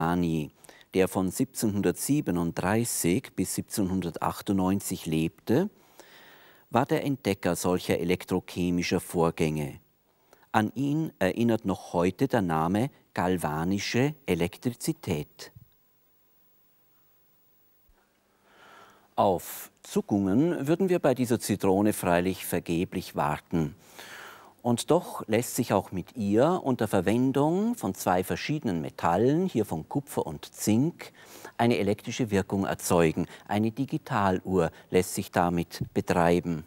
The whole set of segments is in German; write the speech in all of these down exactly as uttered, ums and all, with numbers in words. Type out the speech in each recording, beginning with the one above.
Galvani, der von siebzehnhundertsiebenunddreißig bis siebzehnhundertachtundneunzig lebte, war der Entdecker solcher elektrochemischer Vorgänge. An ihn erinnert noch heute der Name galvanische Elektrizität. Auf Zuckungen würden wir bei dieser Zitrone freilich vergeblich warten. Und doch lässt sich auch mit ihr unter Verwendung von zwei verschiedenen Metallen, hier von Kupfer und Zink, eine elektrische Wirkung erzeugen. Eine Digitaluhr lässt sich damit betreiben.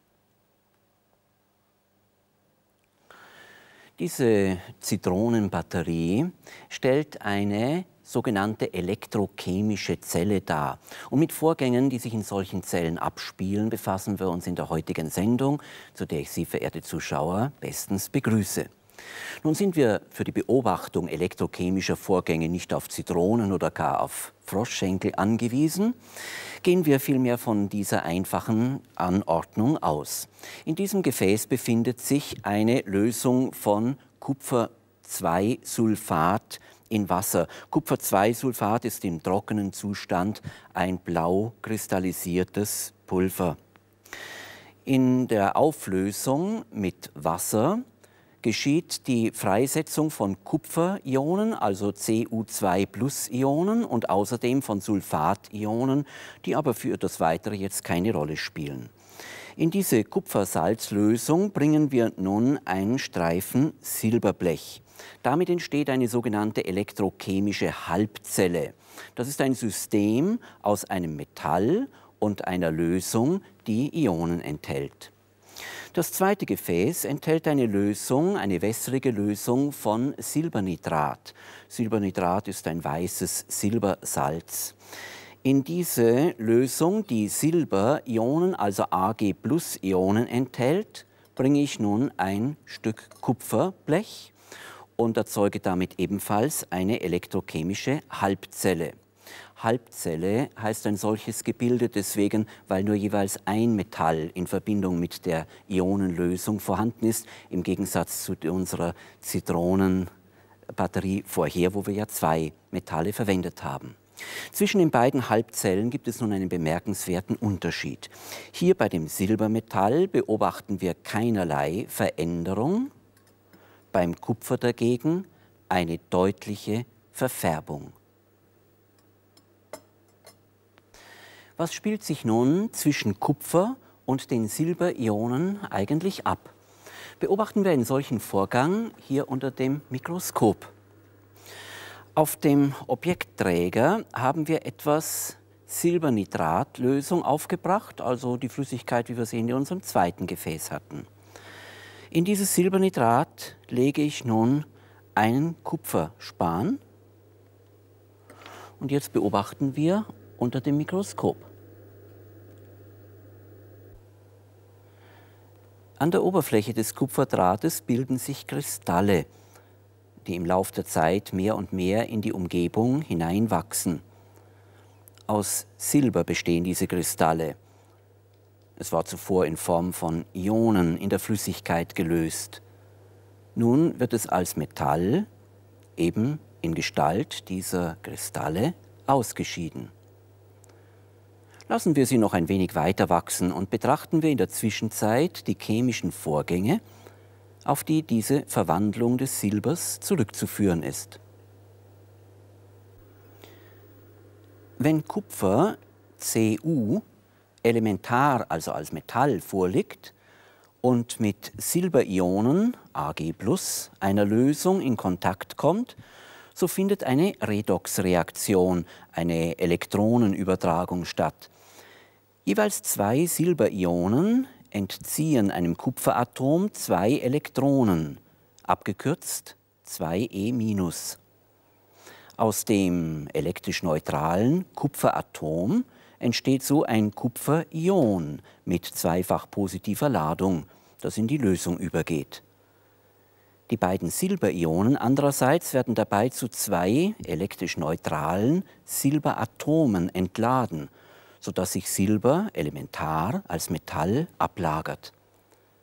Diese Zitronenbatterie stellt eine sogenannte elektrochemische Zelle dar. Und mit Vorgängen, die sich in solchen Zellen abspielen, befassen wir uns in der heutigen Sendung, zu der ich Sie, verehrte Zuschauer, bestens begrüße. Nun sind wir für die Beobachtung elektrochemischer Vorgänge nicht auf Zitronen oder gar auf Froschschenkel angewiesen. Gehen wir vielmehr von dieser einfachen Anordnung aus. In diesem Gefäß befindet sich eine Lösung von Kupfer zwei Sulfat in Wasser. Kupfer zwei Sulfat ist im trockenen Zustand ein blau kristallisiertes Pulver. In der Auflösung mit Wasser geschieht die Freisetzung von Kupferionen, also C U zwei Plus Ionen, und außerdem von Sulfationen, die aber für das Weitere jetzt keine Rolle spielen. In diese Kupfersalzlösung bringen wir nun einen Streifen Silberblech. Damit entsteht eine sogenannte elektrochemische Halbzelle. Das ist ein System aus einem Metall und einer Lösung, die Ionen enthält. Das zweite Gefäß enthält eine Lösung, eine wässrige Lösung von Silbernitrat. Silbernitrat ist ein weißes Silbersalz. In diese Lösung, die Silberionen, also A G Plus Ionen enthält, bringe ich nun ein Stück Kupferblech und erzeuge damit ebenfalls eine elektrochemische Halbzelle. Halbzelle heißt ein solches Gebilde deswegen, weil nur jeweils ein Metall in Verbindung mit der Ionenlösung vorhanden ist, im Gegensatz zu unserer Zitronenbatterie vorher, wo wir ja zwei Metalle verwendet haben. Zwischen den beiden Halbzellen gibt es nun einen bemerkenswerten Unterschied. Hier bei dem Silbermetall beobachten wir keinerlei Veränderung, beim Kupfer dagegen eine deutliche Verfärbung. Was spielt sich nun zwischen Kupfer und den Silberionen eigentlich ab? Beobachten wir einen solchen Vorgang hier unter dem Mikroskop. Auf dem Objektträger haben wir etwas Silbernitratlösung aufgebracht, also die Flüssigkeit, wie wir sie in unserem zweiten Gefäß hatten. In dieses Silbernitrat lege ich nun einen Kupferspan und jetzt beobachten wir unter dem Mikroskop. An der Oberfläche des Kupferdrahtes bilden sich Kristalle, die im Laufe der Zeit mehr und mehr in die Umgebung hineinwachsen. Aus Silber bestehen diese Kristalle. Es war zuvor in Form von Ionen in der Flüssigkeit gelöst. Nun wird es als Metall, eben in Gestalt dieser Kristalle, ausgeschieden. Lassen wir sie noch ein wenig weiter wachsen und betrachten wir in der Zwischenzeit die chemischen Vorgänge, auf die diese Verwandlung des Silbers zurückzuführen ist. Wenn Kupfer C U elementar, also als Metall, vorliegt und mit Silberionen A G Plus einer Lösung in Kontakt kommt, so findet eine Redoxreaktion, eine Elektronenübertragung statt. Jeweils zwei Silberionen entziehen einem Kupferatom zwei Elektronen, abgekürzt zwei E minus. Aus dem elektrisch neutralen Kupferatom entsteht so ein Kupferion mit zweifach positiver Ladung, das in die Lösung übergeht. Die beiden Silberionen andererseits werden dabei zu zwei elektrisch neutralen Silberatomen entladen, sodass sich Silber elementar als Metall ablagert.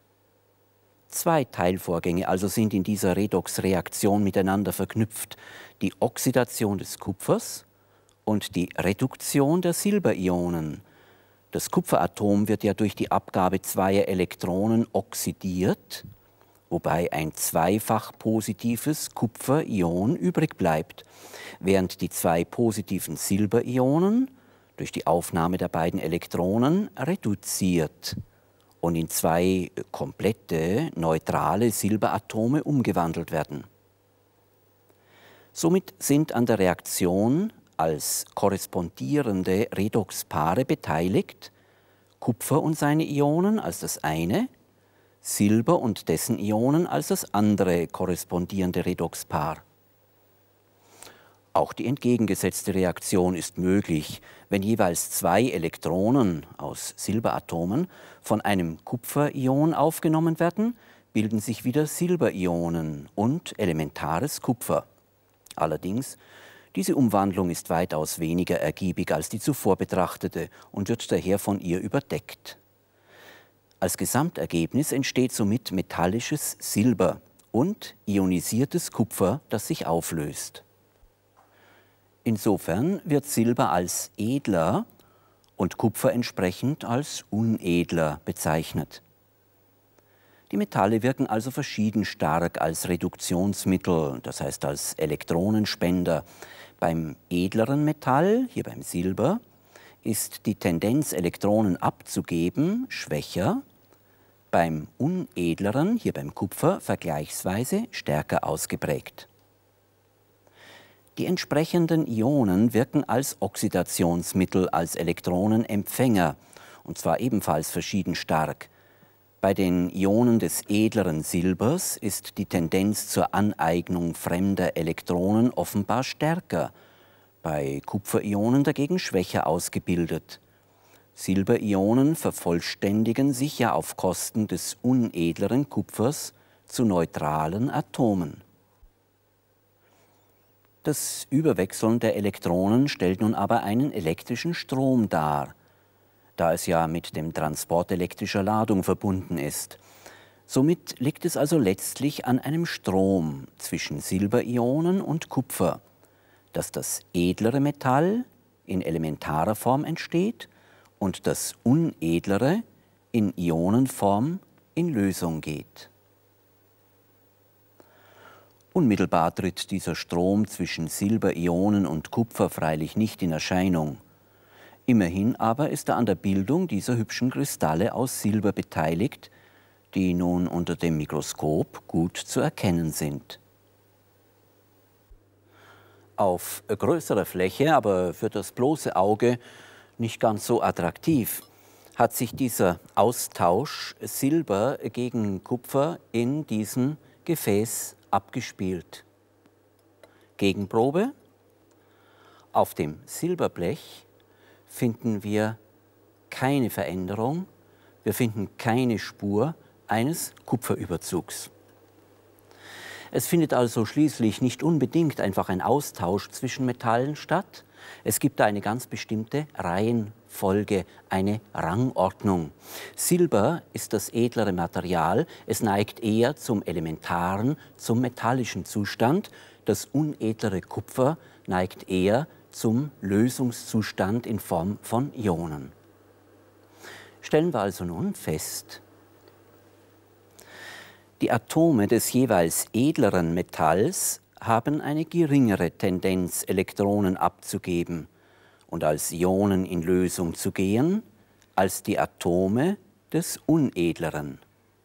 Zwei Teilvorgänge also sind in dieser Redoxreaktion miteinander verknüpft. die Oxidation des Kupfers und die Reduktion der Silberionen. Das Kupferatom wird ja durch die Abgabe zweier Elektronen oxidiert, wobei ein zweifach positives Kupferion übrig bleibt, während die zwei positiven Silberionen durch die Aufnahme der beiden Elektronen reduziert und in zwei komplette neutrale Silberatome umgewandelt werden. Somit sind an der Reaktion als korrespondierende Redoxpaare beteiligt Kupfer und seine Ionen als das eine, Silber und dessen Ionen als das andere korrespondierende Redoxpaar. Auch die entgegengesetzte Reaktion ist möglich, wenn jeweils zwei Elektronen aus Silberatomen von einem Kupferion aufgenommen werden, bilden sich wieder Silberionen und elementares Kupfer. Allerdings, diese Umwandlung ist weitaus weniger ergiebig als die zuvor betrachtete und wird daher von ihr überdeckt. Als Gesamtergebnis entsteht somit metallisches Silber und ionisiertes Kupfer, das sich auflöst. Insofern wird Silber als edler und Kupfer entsprechend als unedler bezeichnet. Die Metalle wirken also verschieden stark als Reduktionsmittel, das heißt als Elektronenspender. Beim edleren Metall, hier beim Silber, ist die Tendenz, Elektronen abzugeben, schwächer, beim unedleren, hier beim Kupfer, vergleichsweise stärker ausgeprägt. Die entsprechenden Ionen wirken als Oxidationsmittel, als Elektronenempfänger, und zwar ebenfalls verschieden stark. Bei den Ionen des edleren Silbers ist die Tendenz zur Aneignung fremder Elektronen offenbar stärker, bei Kupferionen dagegen schwächer ausgebildet. Silberionen vervollständigen sich ja auf Kosten des unedleren Kupfers zu neutralen Atomen. Das Überwechseln der Elektronen stellt nun aber einen elektrischen Strom dar, da es ja mit dem Transport elektrischer Ladung verbunden ist. Somit liegt es also letztlich an einem Strom zwischen Silberionen und Kupfer, dass das edlere Metall in elementarer Form entsteht und das unedlere in Ionenform in Lösung geht. Unmittelbar tritt dieser Strom zwischen Silberionen und Kupfer freilich nicht in Erscheinung. Immerhin aber ist er an der Bildung dieser hübschen Kristalle aus Silber beteiligt, die nun unter dem Mikroskop gut zu erkennen sind. Auf größerer Fläche, aber für das bloße Auge nicht ganz so attraktiv, hat sich dieser Austausch Silber gegen Kupfer in diesem Gefäß abgespielt. Gegenprobe: Auf dem Silberblech finden wir keine Veränderung, wir finden keine Spur eines Kupferüberzugs. Es findet also schließlich nicht unbedingt einfach ein Austausch zwischen Metallen statt. Es gibt da eine ganz bestimmte Reihenfolge, eine Rangordnung. Silber ist das edlere Material, es neigt eher zum elementaren, zum metallischen Zustand. Das unedlere Kupfer neigt eher zum Lösungszustand in Form von Ionen. Stellen wir also nun fest: Die Atome des jeweils edleren Metalls haben eine geringere Tendenz, Elektronen abzugeben und als Ionen in Lösung zu gehen, als die Atome des unedleren.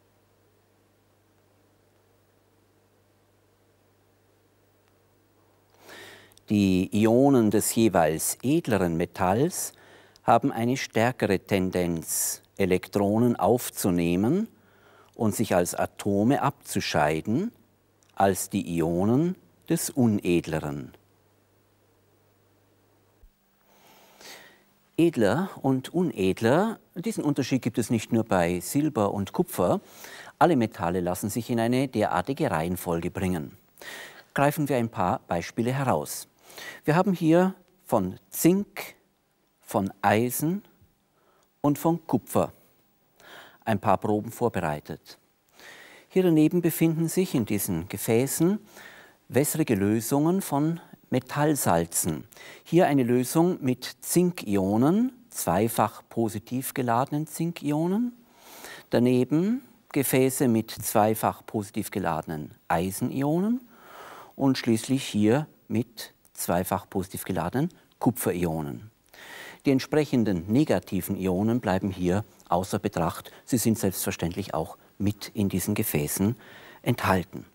Die Ionen des jeweils edleren Metalls haben eine stärkere Tendenz, Elektronen aufzunehmen und sich als Atome abzuscheiden, als die Ionen des unedleren. Edler und unedler, diesen Unterschied gibt es nicht nur bei Silber und Kupfer. Alle Metalle lassen sich in eine derartige Reihenfolge bringen. Greifen wir ein paar Beispiele heraus. Wir haben hier von Zink, von Eisen und von Kupfer ein paar Proben vorbereitet. Hier daneben befinden sich in diesen Gefäßen wässrige Lösungen von Metallsalzen. Hier eine Lösung mit Zinkionen, zweifach positiv geladenen Zinkionen. Daneben Gefäße mit zweifach positiv geladenen Eisenionen und schließlich hier mit zweifach positiv geladenen Kupferionen. Die entsprechenden negativen Ionen bleiben hier außer Betracht. Sie sind selbstverständlich auch mit in diesen Gefäßen enthalten.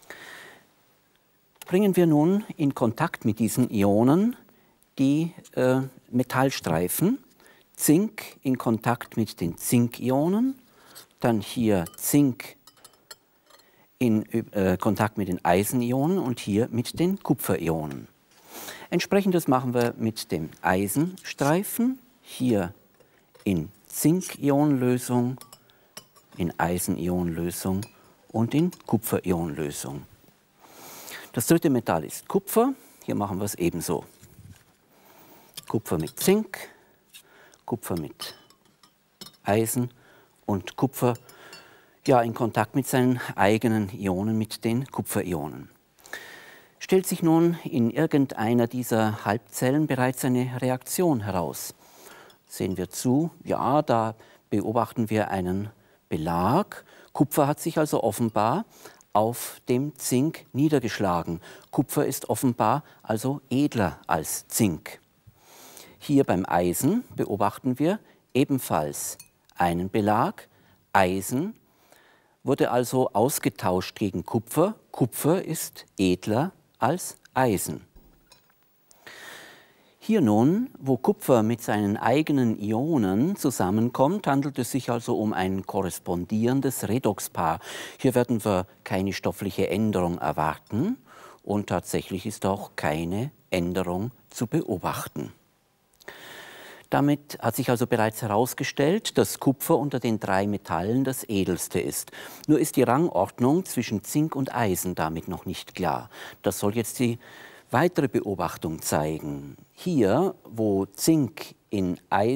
Bringen wir nun in Kontakt mit diesen Ionen die äh, Metallstreifen. Zink in Kontakt mit den Zinkionen, dann hier Zink in äh, Kontakt mit den Eisenionen und hier mit den Kupferionen. Entsprechendes machen wir mit dem Eisenstreifen, hier in Zinkionenlösung, in Eisenionenlösung und in Kupferionenlösung. Das dritte Metall ist Kupfer. Hier machen wir es ebenso. Kupfer mit Zink, Kupfer mit Eisen und Kupfer ja, in Kontakt mit seinen eigenen Ionen, mit den Kupferionen. Stellt sich nun in irgendeiner dieser Halbzellen bereits eine Reaktion heraus. Sehen wir zu, ja, da beobachten wir einen Belag. Kupfer hat sich also offenbar auf dem Zink niedergeschlagen. Kupfer ist offenbar also edler als Zink. Hier beim Eisen beobachten wir ebenfalls einen Belag. Eisen wurde also ausgetauscht gegen Kupfer. Kupfer ist edler als Eisen. Hier nun, wo Kupfer mit seinen eigenen Ionen zusammenkommt, handelt es sich also um ein korrespondierendes Redoxpaar. Hier werden wir keine stoffliche Änderung erwarten und tatsächlich ist auch keine Änderung zu beobachten. Damit hat sich also bereits herausgestellt, dass Kupfer unter den drei Metallen das edelste ist. Nur ist die Rangordnung zwischen Zink und Eisen damit noch nicht klar. Das soll jetzt die weitere Beobachtung zeigen. Hier, wo Zink in Eisen